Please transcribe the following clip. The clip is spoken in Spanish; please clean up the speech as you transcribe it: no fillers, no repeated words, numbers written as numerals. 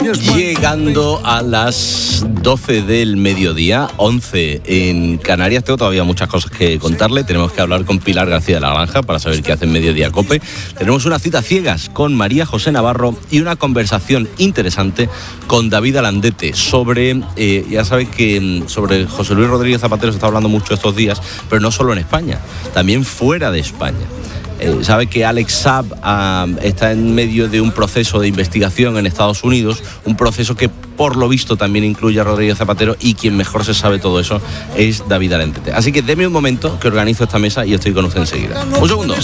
Llegando a las 12 del mediodía, 11 en Canarias. Tengo todavía muchas cosas que contarle. Tenemos que hablar con Pilar García de la Granja para saber qué hace en Mediodía Cope. Tenemos una cita ciegas con María José Navarro y una conversación interesante con David Alandete sobre, ya sabe que sobre José Luis Rodríguez Zapatero se está hablando mucho estos días, pero no solo en España, también fuera de España. Sabe que Alex Saab está en medio de un proceso de investigación en Estados Unidos, un proceso que por lo visto también incluye a Rodríguez Zapatero, y quien mejor se sabe todo eso es David Alandete. Así que deme un momento que organizo esta mesa y estoy con usted enseguida. Un segundo.